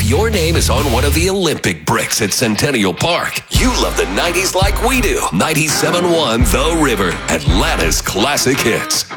If your name is on one of the Olympic bricks at Centennial Park, you love the 90s like we do. 97.1 The River, Atlanta's classic hits.